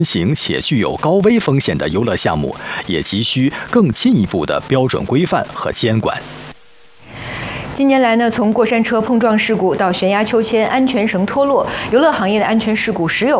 行且具有高危风险的游乐项目，也急需更进一步的标准规范和监管。 近年来呢，从过山车碰撞事故到悬崖秋千、安全绳脱落，游乐行业的安全事故时有